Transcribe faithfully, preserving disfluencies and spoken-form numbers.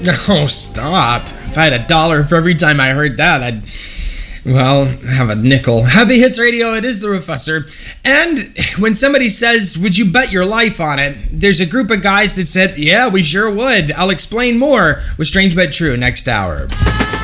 Oh, stop. If I had a dollar for every time I heard that, I'd, well, have a nickel. Happy Hits Radio, it is the Professor. And when somebody says, would you bet your life on it? There's a group of guys that said, yeah, we sure would. I'll explain more with Strange But True next hour.